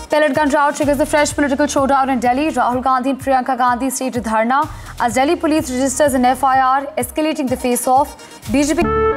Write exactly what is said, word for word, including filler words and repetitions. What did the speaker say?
Pellet gun rout triggers a fresh political showdown in Delhi. Rahul Gandhi and Priyanka Gandhi staged a dharna as Delhi police registers an F I R, escalating the face-off. B J P